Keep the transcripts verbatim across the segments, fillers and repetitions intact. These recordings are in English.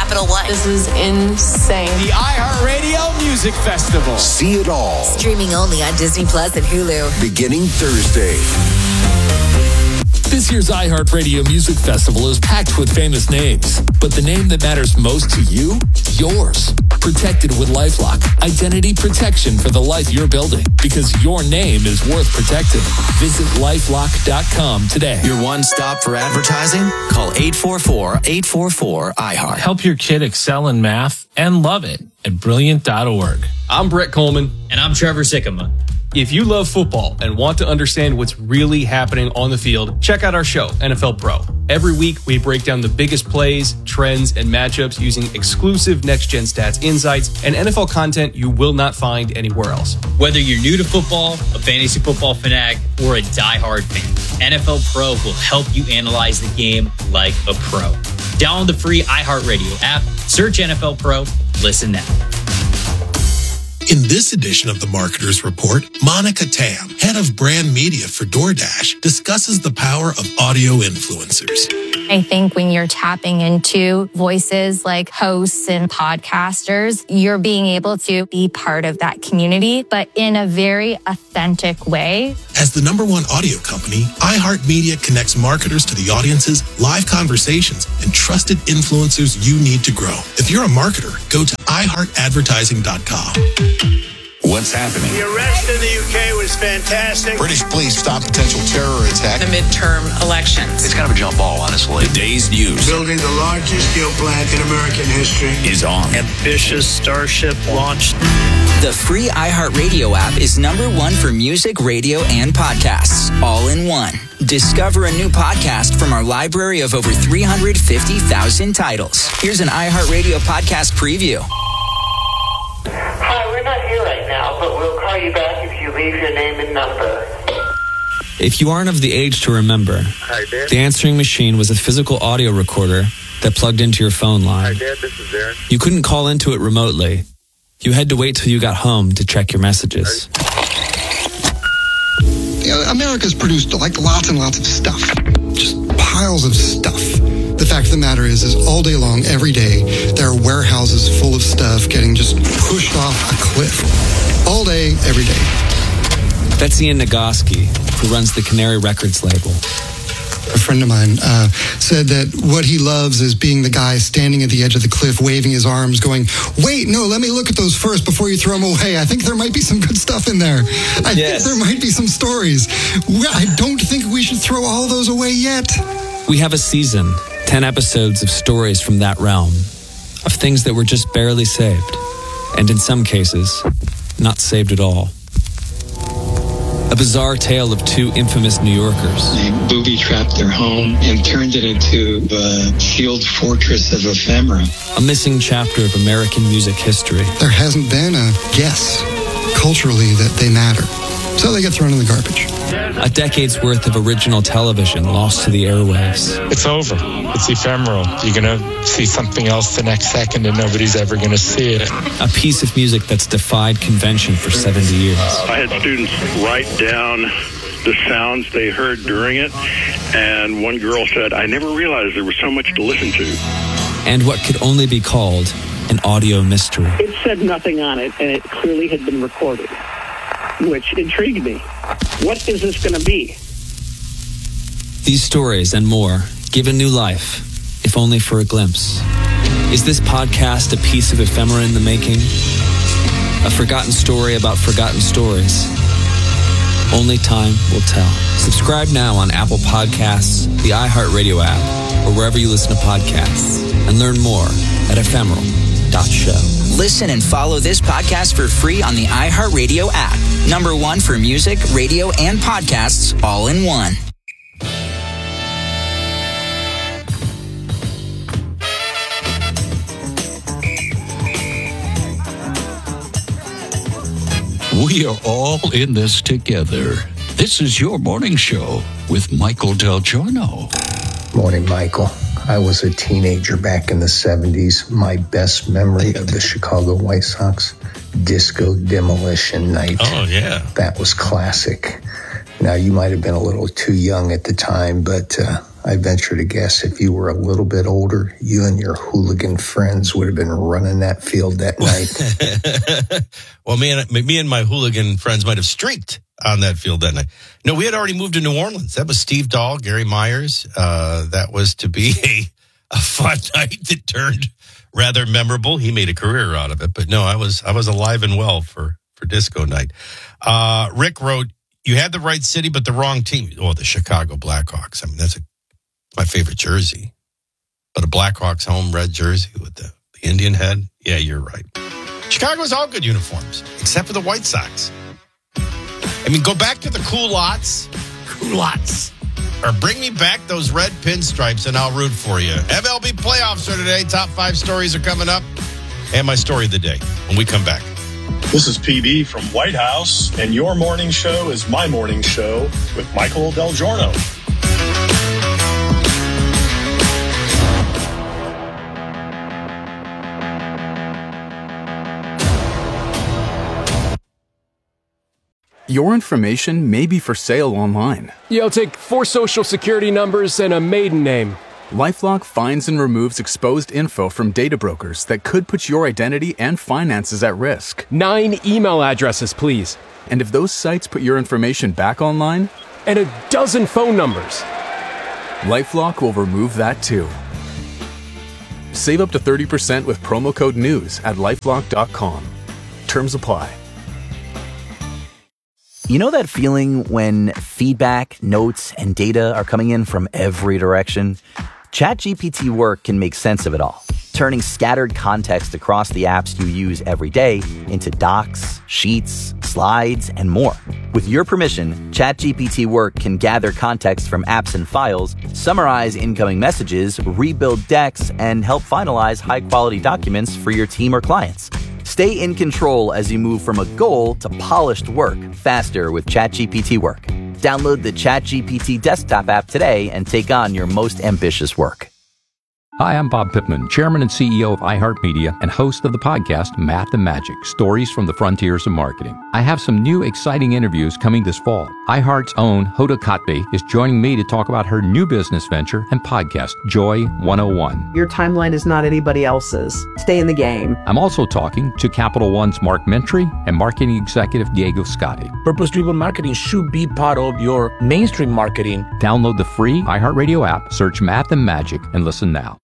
Capital One. This is insane. The iHeartRadio Music Festival. See it all. Streaming only on Disney Plus and Hulu. Beginning Thursday. This year's iHeartRadio Music Festival is packed with famous names, but the name that matters most to you? Yours. Protected with LifeLock. Identity protection for the life you're building, because your name is worth protecting. Visit lifelock dot com today. Your one stop for advertising? Call eight four four, eight four four, I heart. Help your kid excel in math and love it at brilliant dot org. I'm Brett Coleman. And I'm Trevor Sikkema. If you love football and want to understand what's really happening on the field, check out our show, N F L Pro. Every week, we break down the biggest plays, trends, and matchups using exclusive next-gen stats insights and N F L content you will not find anywhere else. Whether you're new to football, a fantasy football fanatic, or a diehard fan, N F L Pro will help you analyze the game like a pro. Download the free iHeartRadio app, search N F L Pro, listen now. In this edition of the Marketer's Report, Monica Tam, head of brand media for DoorDash, discusses the power of audio influencers. I think when you're tapping into voices like hosts and podcasters, you're being able to be part of that community, but in a very authentic way. As the number one audio company, iHeartMedia connects marketers to the audiences, live conversations, and trusted influencers you need to grow. If you're a marketer, go to i heart advertising dot com. What's happening? The arrest in the U K was fantastic. British police stop potential terror attack. The midterm elections. It's kind of a jump ball, honestly. The day's news. Building the largest steel plant in American history is on. Ambitious Starship launched. The free iHeartRadio app is number one for music, radio, and podcasts, all in one. Discover a new podcast from our library of over three hundred fifty thousand titles. Here's an iHeartRadio podcast preview. Hi, we're not here right now, but we'll call you back if you leave your name and number. If you aren't of the age to remember, Hi, Dad. the answering machine was a physical audio recorder that plugged into your phone line. Hi, Dad. This is Aaron. You couldn't call into it remotely. You had to wait till you got home to check your messages. You know, America's produced like lots and lots of stuff. Just piles of stuff. The fact of the matter is, is all day long, every day, there are warehouses full of stuff getting just pushed off a cliff. All day, every day. That's Ian Nagoski, who runs the Canary Records label. A friend of mine uh, said that what he loves is being the guy standing at the edge of the cliff, waving his arms, going, wait, no, let me look at those first before you throw them away. I think there might be some good stuff in there. I yes. think there might be some stories. I don't think we should throw all those away yet. We have a season, ten episodes of stories from that realm, of things that were just barely saved, and in some cases, not saved at all. A bizarre tale of two infamous New Yorkers. They booby-trapped their home and turned it into the sealed fortress of ephemera. A missing chapter of American music history. There hasn't been a guess culturally that they matter. So they get thrown in the garbage. A decade's worth of original television lost to the airwaves. It's over. It's ephemeral. You're going to see something else the next second and nobody's ever going to see it. A piece of music that's defied convention for seventy years. I had students write down the sounds they heard during it, and one girl said, I never realized there was so much to listen to. And what could only be called an audio mystery. It said nothing on it, and it clearly had been recorded, which intrigued me. What is this going to be? These stories and more given new life, if only for a glimpse. Is this podcast a piece of ephemera in the making? A forgotten story about forgotten stories? Only time will tell. Subscribe now on Apple Podcasts, the iHeartRadio app, or wherever you listen to podcasts, and learn more at ephemeral dot show. Listen and follow this podcast for free on the iHeartRadio app. Number one for music, radio, and podcasts, all in one. We are all in this together. This is your morning show with Michael Del Giorno. Morning, Michael. I was a teenager back in the seventies. My best memory of the Chicago White Sox, Disco Demolition Night. Oh, yeah. That was classic. Now, you might have been a little too young at the time, but uh, I venture to guess if you were a little bit older, you and your hooligan friends would have been running that field that night. Well, me and, me and my hooligan friends might have streaked on that field that night. No, we had already moved to New Orleans. That was Steve Dahl, Gary Myers. Uh, that was to be a, a fun night that turned rather memorable. He made a career out of it. But no, I was I was alive and well for, for disco night. Uh, Rick wrote, you had the right city, but the wrong team. Oh, the Chicago Blackhawks. I mean, that's a, my favorite jersey. But a Blackhawks home red jersey with the, the Indian head. Yeah, you're right. Chicago's all good uniforms, except for the White Sox. I mean, go back to the culottes. Culottes. Or bring me back those red pinstripes and I'll root for you. M L B playoffs are today. Top five stories are coming up. And my story of the day when we come back. This is P B from White House, and your morning show is my morning show with Michael Del Giorno. Your information may be for sale online. Yeah, I'll take four social security numbers and a maiden name. LifeLock finds and removes exposed info from data brokers that could put your identity and finances at risk. Nine email addresses, please. And if those sites put your information back online? And a dozen phone numbers. LifeLock will remove that too. Save up to thirty percent with promo code NEWS at lifelock dot com. Terms apply. You know that feeling when feedback, notes, and data are coming in from every direction? ChatGPT Work can make sense of it all, turning scattered context across the apps you use every day into docs, sheets, slides, and more. With your permission, ChatGPT Work can gather context from apps and files, summarize incoming messages, rebuild decks, and help finalize high-quality documents for your team or clients. Stay in control as you move from a goal to polished work faster with ChatGPT Work. Download the ChatGPT desktop app today and take on your most ambitious work. Hi, I'm Bob Pittman, Chairman and C E O of iHeartMedia and host of the podcast Math and Magic, Stories from the Frontiers of Marketing. I have some new exciting interviews coming this fall. iHeart's own Hoda Kotb is joining me to talk about her new business venture and podcast, Joy one oh one. Your timeline is not anybody else's. Stay in the game. I'm also talking to Capital One's Mark Mentry and marketing executive Diego Scotti. Purpose-driven marketing should be part of your mainstream marketing. Download the free iHeartRadio app, search Math and Magic, and listen now.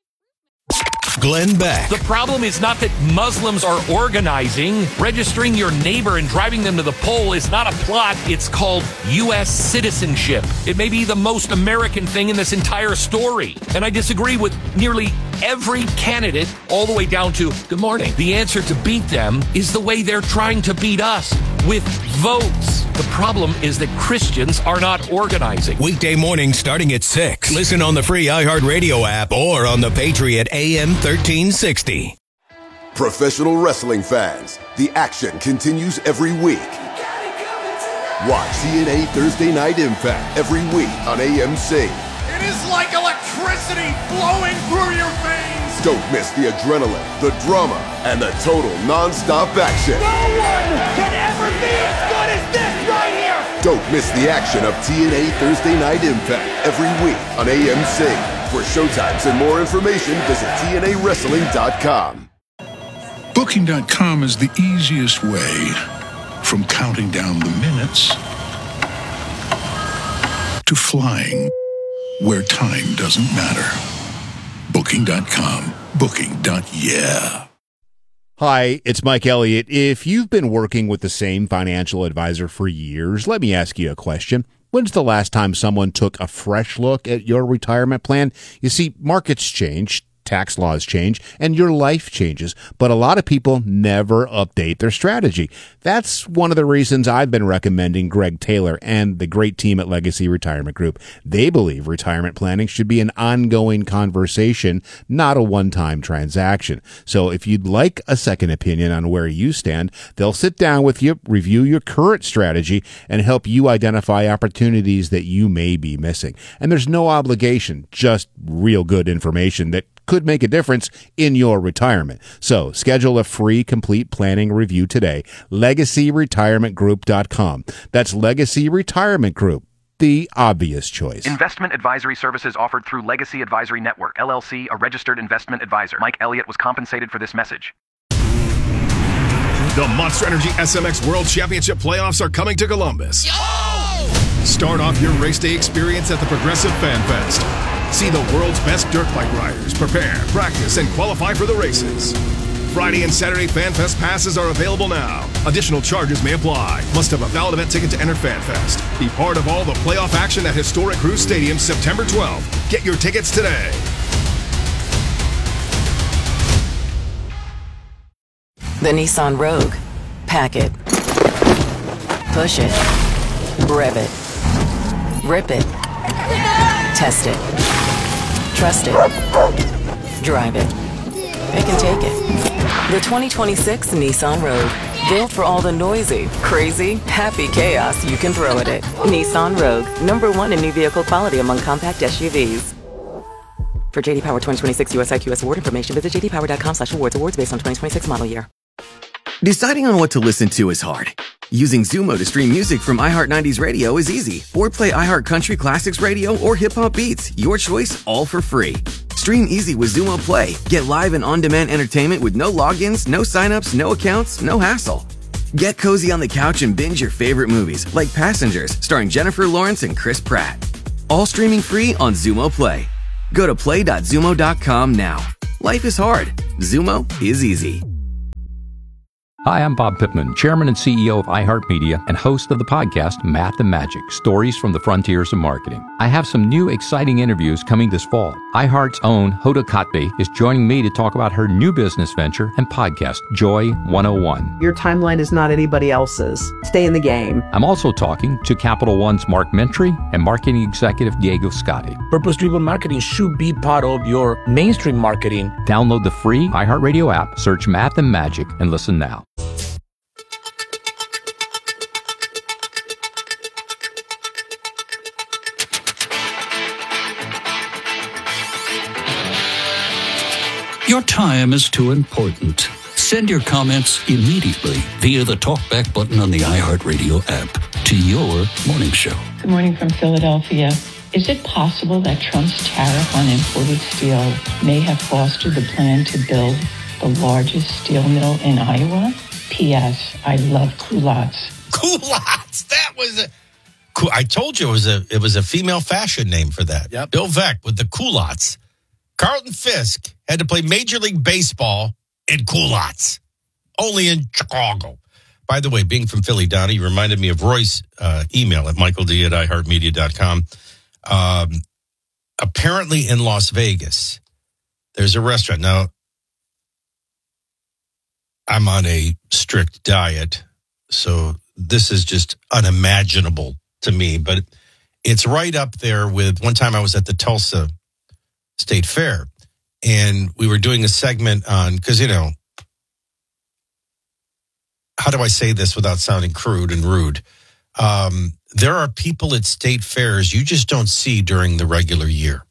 Glenn Beck. The problem is not that Muslims are organizing. Registering your neighbor and driving them to the poll is not a plot. It's called U S citizenship. It may be the most American thing in this entire story. And I disagree with nearly every candidate, all the way down to, good morning. The answer to beat them is the way they're trying to beat us, with votes. The problem is that Christians are not organizing. Weekday morning starting at six. Listen on the free iHeartRadio app or on the Patriot A M thirteen sixty. Professional wrestling fans, the action continues every week. Watch T N A Thursday Night Impact every week on A M C. It is like electricity flowing through your veins. Don't miss the adrenaline, the drama, and the total non-stop action. No one can ever be as good as this right here. Don't miss the action of T N A Thursday Night Impact every week on A M C. For showtimes and more information, visit T N A wrestling dot com. Booking dot com is the easiest way from counting down the minutes to flying where time doesn't matter. Booking dot com. Booking. Yeah. Hi, it's Mike Elliott. If you've been working with the same financial advisor for years, let me ask you a question. When's the last time someone took a fresh look at your retirement plan? You see, markets change, tax laws change, and your life changes, but a lot of people never update their strategy. That's one of the reasons I've been recommending Greg Taylor and the great team at Legacy Retirement Group. They believe retirement planning should be an ongoing conversation, not a one-time transaction. So if you'd like a second opinion on where you stand, they'll sit down with you, review your current strategy, and help you identify opportunities that you may be missing. And there's no obligation, just real good information that could make a difference in your retirement. So schedule a free complete planning review today. legacy retirement group dot com. That's Legacy Retirement Group. the obvious choice. Investment advisory services offered through Legacy Advisory Network, L L C, a registered investment advisor. Mike Elliott was compensated for this message. The Monster Energy S M X World Championship playoffs are coming to Columbus. Yo! Start off your race day experience at the Progressive Fan Fest. See the world's best dirt bike riders prepare, practice, and qualify for the races. Friday and Saturday Fan Fest passes are available now. Additional charges may apply. Must have a valid event ticket to enter Fan Fest. Be part of all the playoff action at Historic Cruise Stadium September twelfth. Get your tickets today. The Nissan Rogue. Pack it. Push it. Rev it. Rip it. Test it. Trust it. Drive it. It can take it. The twenty twenty-six Nissan Rogue. Built for all the noisy, crazy, happy chaos you can throw at it. Nissan Rogue. Number one in new vehicle quality among compact S U Vs. For J D Power twenty twenty-six U S I Q S award information, visit j d power dot com slash awards. Awards based on twenty twenty-six model year. Deciding on what to listen to is hard. Using Zumo to stream music from iHeart nineties Radio is easy. Or play iHeart Country Classics Radio or Hip Hop Beats. Your choice, all for free. Stream easy with Zumo Play. Get live and on-demand entertainment with no logins, no signups, no accounts, no hassle. Get cozy on the couch and binge your favorite movies, like Passengers, starring Jennifer Lawrence and Chris Pratt. All streaming free on Zumo Play. Go to play dot zumo dot com now. Life is hard. Zumo is easy. Hi, I'm Bob Pittman, Chairman and C E O of iHeartMedia and host of the podcast Math and Magic, Stories from the Frontiers of Marketing. I have some new exciting interviews coming this fall. iHeart's own Hoda Kotb is joining me to talk about her new business venture and podcast, Joy one oh one. Your timeline is not anybody else's. Stay in the game. I'm also talking to Capital One's Mark Mentry and marketing executive Diego Scotti. Purpose-driven marketing should be part of your mainstream marketing. Download the free iHeartRadio app, search Math and Magic, and listen now. Your time is too important. Send your comments immediately via the TalkBack button on the iHeartRadio app to your morning show. Good morning from Philadelphia. Is it possible that Trump's tariff on imported steel may have fostered the plan to build the largest steel mill in Iowa? P S. I love culottes. Culottes. That was a. I told you it was a it was a female fashion name for that. Yep. Bill Veeck with the culottes. Carlton Fisk had to play Major League Baseball in culottes, only in Chicago. By the way, being from Philly, Donnie, you reminded me of Roy's uh, email at michael d at i heart media dot com. Um, apparently in Las Vegas, there's a restaurant. Now, I'm on a strict diet, so this is just unimaginable to me, but it's right up there with, one time I was at the Tulsa State Fair, and we were doing a segment on, because, you know, how do I say this without sounding crude and rude? Um, there are people at state fairs you just don't see during the regular year.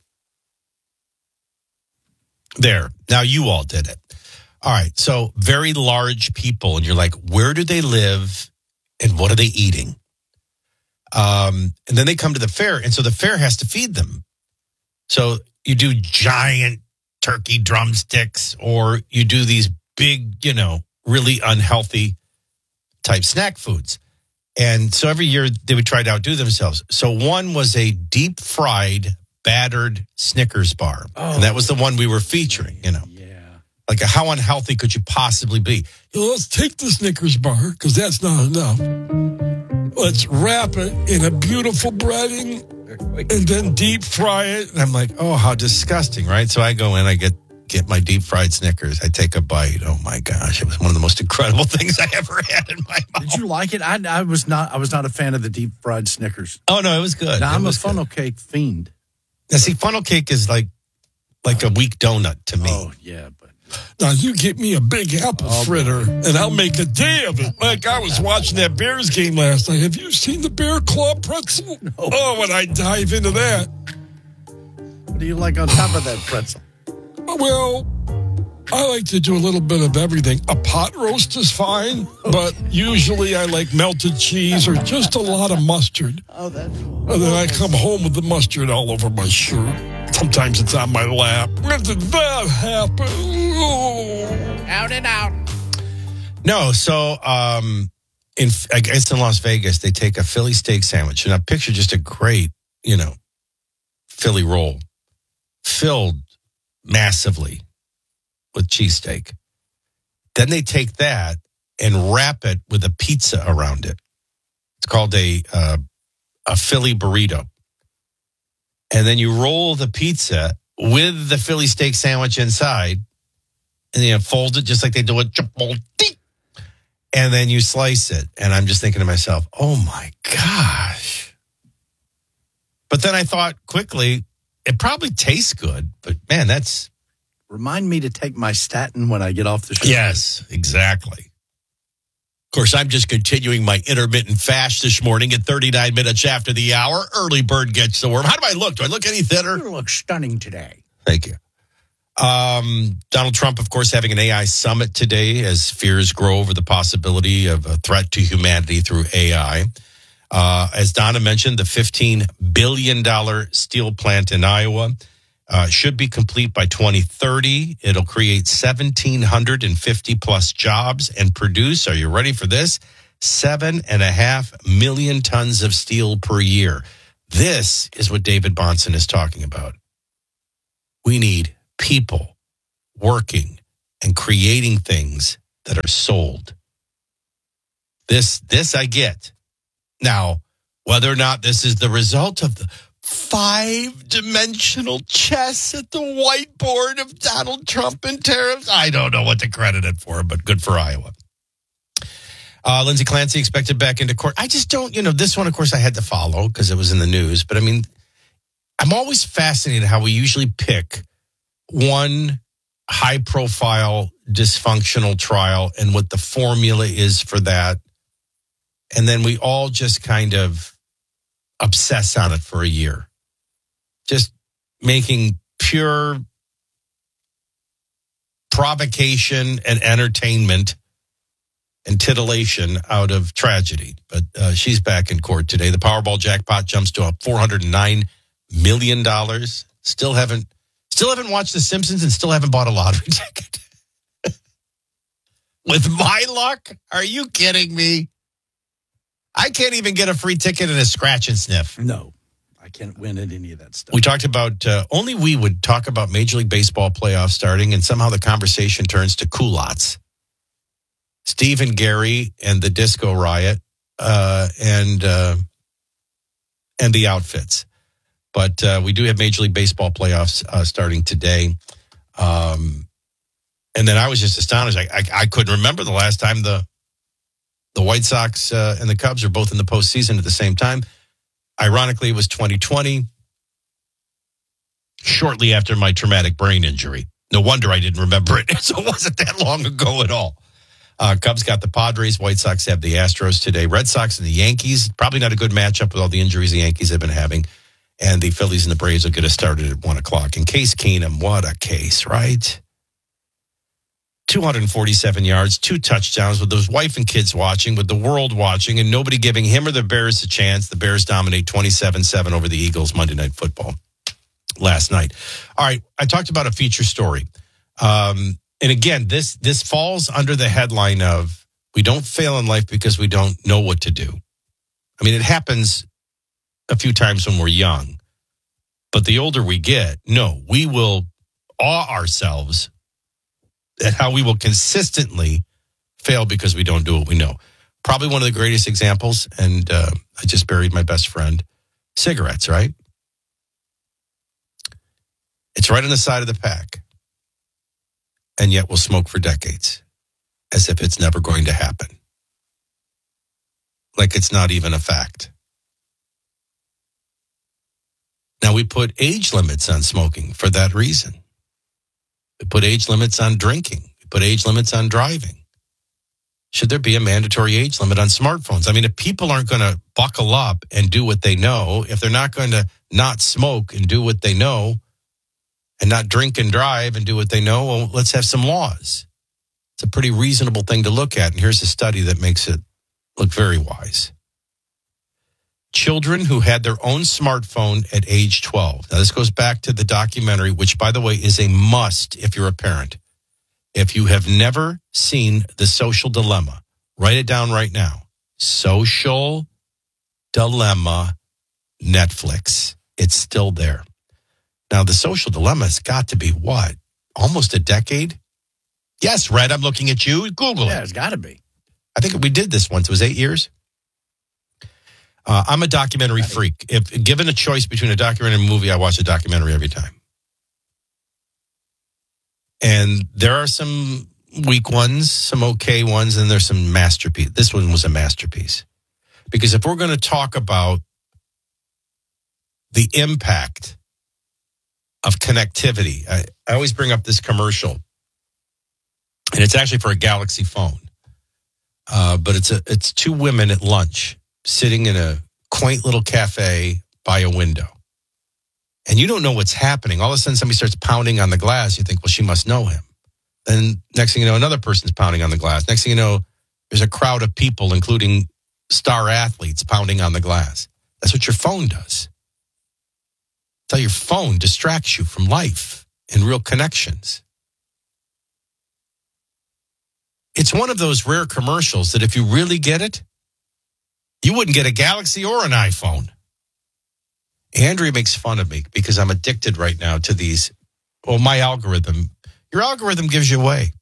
There. Now, you all did it. All right. So very large people, and you're like, where do they live and what are they eating? Um, and then they come to the fair, and so the fair has to feed them. So you do giant turkey drumsticks, or you do these big, you know, really unhealthy type snack foods. And so every year they would try to outdo themselves. So one was a deep fried, battered Snickers bar. Oh, and that was the one we were featuring, you know. Yeah. Like, how unhealthy could you possibly be? Well, let's take the Snickers bar, because that's not enough. Let's wrap it in a beautiful breading and then deep fry it. And I'm like, oh, how disgusting, right? So I go in, I get get my deep fried Snickers. I take a bite. Oh my gosh, it was one of the most incredible things I ever had in my mouth. Did you like it? I, I was not. I was not a fan of the deep fried Snickers. Oh no, it was good. Now, I'm a good. funnel cake fiend. Now, see, funnel cake is like like a weak donut to me. Oh yeah, but now you get me a big apple oh, fritter, and I'll make a day of it. Like I was watching that Bears game last night. Have you seen the Bear Claw pretzel? No. Oh, when I dive into that. What do you like on top of that pretzel? Well, I like to do a little bit of everything. A pot roast is fine, but usually I like melted cheese or just a lot of mustard. Oh, that's. And then I come home with the mustard all over my shirt. Sometimes it's on my lap. When did that happen? Oh. Out and out. No, so um, in I guess in Las Vegas, they take a Philly steak sandwich. And I picture just a great, you know, Philly roll filled massively with cheesesteak. Then they take that and wrap it with a pizza around it. It's called a uh, a Philly burrito. And then you roll the pizza with the Philly steak sandwich inside, and you fold it just like they do it. And then you slice it. And I'm just thinking to myself, oh my gosh. But then I thought quickly, it probably tastes good, but man, that's... Remind me to take my statin when I get off the show. Yes, exactly. Of course, I'm just continuing my intermittent fast this morning at thirty-nine minutes after the hour. Early bird gets the worm. How do I look? Do I look any thinner? You look stunning today. Thank you. Um, Donald Trump, of course, having an A I summit today as fears grow over the possibility of a threat to humanity through A I. Uh, as Donna mentioned, the fifteen billion dollars steel plant in Iowa uh, should be complete by twenty thirty. It'll create one thousand seven hundred fifty plus jobs and produce, are you ready for this? Seven and a half million tons of steel per year. This is what David Bahnsen is talking about. We need people working and creating things that are sold. This, this I get. Now, whether or not this is the result of the five-dimensional chess at the whiteboard of Donald Trump and tariffs, I don't know what to credit it for, but good for Iowa. Uh, Lindsey Clancy expected back into court. I just don't, you know, this one, of course, I had to follow because it was in the news. But, I mean, I'm always fascinated how we usually pick one high-profile dysfunctional trial and what the formula is for that. And then we all just kind of obsess on it for a year. Just making pure provocation and entertainment and titillation out of tragedy. But uh, she's back in court today. The Powerball jackpot jumps to four hundred nine million dollars. Still haven't, still haven't watched The Simpsons and still haven't bought a lottery ticket. With my luck? Are you kidding me? I can't even get a free ticket and a scratch and sniff. No, I can't win at any of that stuff. We talked about, uh, only we would talk about Major League Baseball playoffs starting, and somehow the conversation turns to culottes. Steve and Gary and the Disco Riot uh, and uh, and the outfits. But uh, we do have Major League Baseball playoffs uh, starting today. Um, and then I was just astonished. I, I, I couldn't remember the last time the The White Sox uh, and the Cubs are both in the postseason at the same time. Ironically, it was twenty twenty, shortly after my traumatic brain injury. No wonder I didn't remember it. So it wasn't that long ago at all. Uh, Cubs got the Padres. White Sox have the Astros today. Red Sox and the Yankees. Probably not a good matchup with all the injuries the Yankees have been having. And the Phillies and the Braves will get us started at one o'clock. And Case Keenum, what a case, right? two hundred forty-seven yards, two touchdowns with his wife and kids watching, with the world watching, and nobody giving him or the Bears a chance. The Bears dominate twenty-seven seven over the Eagles Monday Night Football last night. All right, I talked about a feature story. Um, and again, this this falls under the headline of we don't fail in life because we don't know what to do. I mean, it happens a few times when we're young. But the older we get, no, we will awe ourselves at how we will consistently fail because we don't do what we know. Probably one of the greatest examples, and uh, I just buried my best friend, cigarettes, right? It's right on the side of the pack. And yet we'll smoke for decades as if it's never going to happen. Like it's not even a fact. Now, we put age limits on smoking for that reason. We put age limits on drinking. We put age limits on driving. Should there be a mandatory age limit on smartphones? I mean, if people aren't going to buckle up and do what they know, if they're not going to not smoke and do what they know, and not drink and drive and do what they know, well, let's have some laws. It's a pretty reasonable thing to look at. And here's a study that makes it look very wise. Children who had their own smartphone at age twelve. Now, this goes back to the documentary, which, by the way, is a must if you're a parent. If you have never seen The Social Dilemma, write it down right now. Social Dilemma, Netflix. It's still there. Now, The Social Dilemma has got to be what? Almost a decade? Yes, Red, I'm looking at you. Google it. Yeah, it's got to be. I think we did this once. It was eight years. Uh, I'm a documentary freak. If given a choice between a documentary and a movie, I watch a documentary every time. And there are some weak ones, some okay ones, and there's some masterpiece. This one was a masterpiece. Because if we're going to talk about the impact of connectivity, I, I always bring up this commercial. And it's actually for a Galaxy phone. Uh, but it's a it's two women at lunch sitting in a quaint little cafe by a window. And you don't know what's happening. All of a sudden, somebody starts pounding on the glass. You think, well, she must know him. Then next thing you know, another person's pounding on the glass. Next thing you know, there's a crowd of people, including star athletes, pounding on the glass. That's what your phone does. That's how your phone distracts you from life and real connections. It's one of those rare commercials that if you really get it, you wouldn't get a Galaxy or an iPhone. Andrea makes fun of me because I'm addicted right now to these. Well, my algorithm, your algorithm gives you away.